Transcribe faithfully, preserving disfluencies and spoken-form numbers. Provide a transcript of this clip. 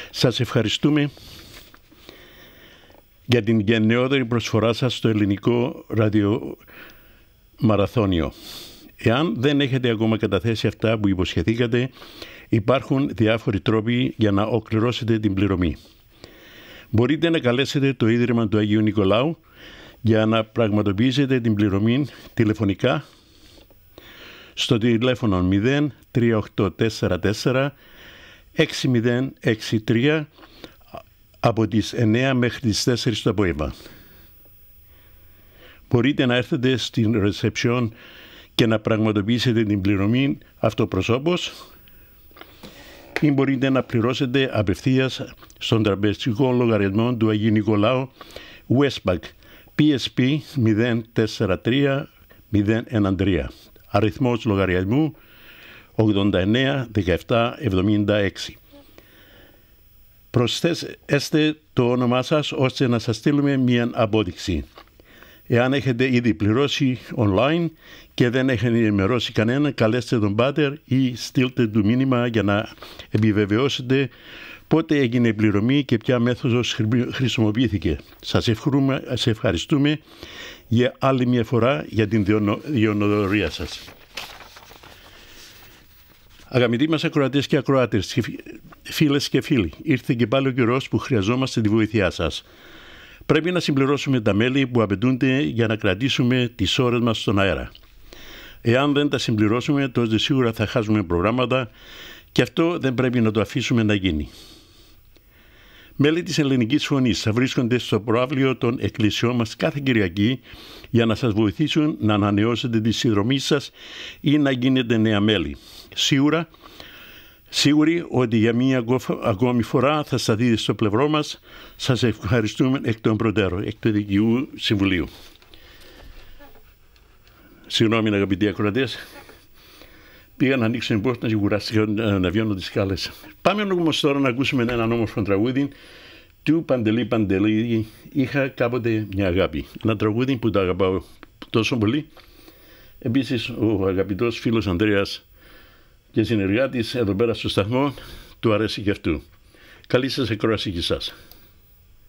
Σας ευχαριστούμε για την γενναιόδορη προσφορά σας στο ελληνικό ραδιομαραθώνιο. Εάν δεν έχετε ακόμα καταθέσει αυτά που υποσχεθήκατε, υπάρχουν διάφοροι τρόποι για να ολοκληρώσετε την πληρωμή. Μπορείτε να καλέσετε το Ίδρυμα του Αγίου Νικολάου για να πραγματοποιήσετε την πληρωμή τηλεφωνικά στο τηλέφωνο μηδέν τρία οκτώ τέσσερα τέσσερα έξι μηδέν έξι τρία από τις εννέα μέχρι τις τέσσερις το απόγευμα. Μπορείτε να έρθετε στην ρεσεψιόν και να πραγματοποιήσετε την πληρωμή αυτοπροσώπως ή μπορείτε να πληρώσετε απευθείας στον τραπεζικό λογαριασμό του Αγίου Νικολάου Westpac πι ες πι μηδέν τέσσερα τρία μηδέν ένα τρία. Αριθμός λογαριασμού ογδόντα εννέα δεκαεπτά εβδομήντα έξι. Προσθέστε το όνομά σας ώστε να σας στείλουμε μια απόδειξη. Εάν έχετε ήδη πληρώσει online και δεν έχετε ενημερώσει κανένα, καλέστε τον πάτερ ή στείλτε του μήνυμα για να επιβεβαιώσετε πότε έγινε η πληρωμή και ποια μέθοδος χρησιμοποιήθηκε. Σας ευχαριστούμε για άλλη μια φορά για την διονοδορία σας. Αγαπητοί μας ακροατές και ακροάτες, φίλες και φίλοι, ήρθε και πάλι ο καιρός που χρειαζόμαστε τη βοήθειά σας. Πρέπει να συμπληρώσουμε τα μέλη που απαιτούνται για να κρατήσουμε τις ώρες μας στον αέρα. Εάν δεν τα συμπληρώσουμε, τότε σίγουρα θα χάσουμε προγράμματα και αυτό δεν πρέπει να το αφήσουμε να γίνει. Μέλη της Ελληνικής Φωνής θα βρίσκονται στο προαύλιο των εκκλησιών μας κάθε Κυριακή για να σας βοηθήσουν να ανανεώσετε τη συνδρομή σας ή να γίνετε νέα μέλη. Σίγουρα, σίγουροι ότι για μία ακόμη φορά θα σταθείτε στο πλευρό μας. Σας ευχαριστούμε εκ των προτέρων, εκ του Δικηγού Συμβουλίου. Συγγνώμη αγαπητοί ακροατές, πήγα να ανοίξω την πόρτα και κουράστηκα να βιώνω τις σκάλες. Πάμε όμως τώρα να ακούσουμε έναν όμορφο τραγούδι του Παντελή Παντελή. Είχα κάποτε μια αγάπη. Ένα τραγούδι που το αγαπάω τόσο πολύ. Επίσης ο αγαπητός φίλος Ανδρέας και συνεργάτης εδώ πέρα στο σταθμό του αρέσει και αυτού. Καλή σας ακρόαση και εσάς.